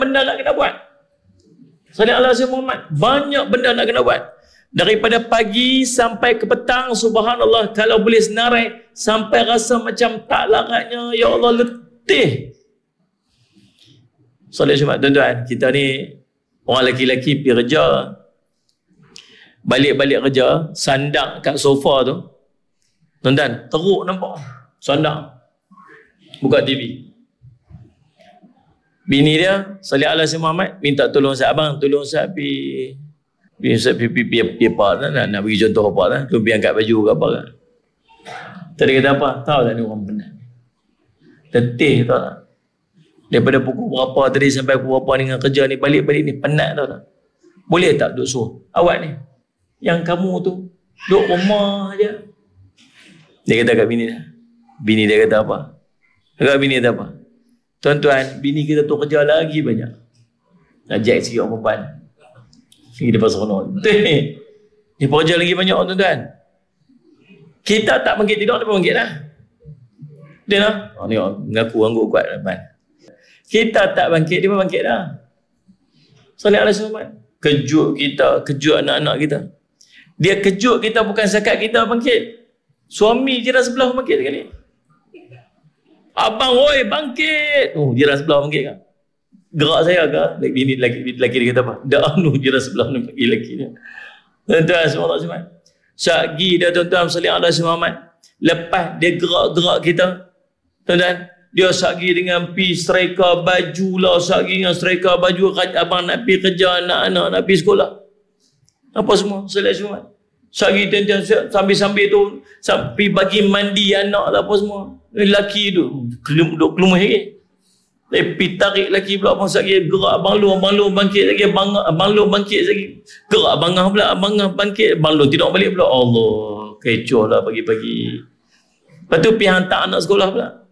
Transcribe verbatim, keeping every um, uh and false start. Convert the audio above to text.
benda nak kena buat. Salih ala Sayyidina Muhammad. Banyak benda nak kena buat. Daripada pagi sampai ke petang, subhanallah, kalau boleh senarai sampai rasa macam tak laratnya, ya Allah, letih. Solat Jumaat, tuan-tuan, kita ni orang lelaki-lelaki pergi kerja, balik-balik kerja, sandang kat sofa tu, tuan-tuan, teruk nampak, sandang, buka T V. Bini dia, Salih ala Sayyidina Muhammad, minta tolong saya, abang, tolong saya pergi, pergi, saya pergi, pergi, pergi apa, nak, nak bagi contoh apa, kan? Pergi angkat baju ke apa, kan? Tadi kata apa? Tahu tak ni orang penat. Letih, tahu tak? Daripada pukul berapa tadi sampai pukul berapa dengan kerja ni, balik-balik ni, penat, tahu tak? Boleh tak duk suruh? Awak ni, yang kamu tu, duk rumah je. Dia kata kat bini dia. Bini dia kata apa? Kat bini dia kata apa? Tuan-tuan, bini kita tu kerja lagi banyak. Ajak sikit orang perempuan. Lagi depan seronok. Dia kerja lagi banyak, tuan-tuan. Kita tak bangkit tidur, dia pun bangkit lah. Dia lah. Oh, ni mengaku angguk kuat depan. Kita tak bangkit, dia pun bangkit dah. Salih ala Sayyidina Muhammad. Kejut kita, kejut anak-anak kita. Dia kejut kita bukan sekat kita bangkit. Suami jiran sebelah bangkit sekali. Abang, oi, bangkit. Oh, jiran sebelah bangkit kan? Gerak saya ke? Lagi ni lagi lagi dia kata apa? Dah anu jiran sebelah ni bagi lagi ni. Tuan-tuan semua semua. Syagi dia tuan-tuan salih ala Sayyidina Muhammad. Lepas dia gerak-gerak kita, tuan-tuan, dia sagi dengan pi striker baju lah, sagi dengan striker baju, abang nak pi kerja, anak-anak nak pi sekolah. Apa semua salih semua. Sagi tuan-tuan sambil-sambil tu sampai bagi mandi anak lah apa semua. Lelaki tu kelum duk kelumah lagi. Tapi tarik lelaki pula abang sagi gerak abang lu, abang lu bangkit lagi, abang abang lu bangkit lagi. Gerak abang ngah pula, abang ngah bangkit, abang lu tidak balik pula. Allah, kecoh lah pagi-pagi. Lepas tu pergi hantar anak sekolah pula.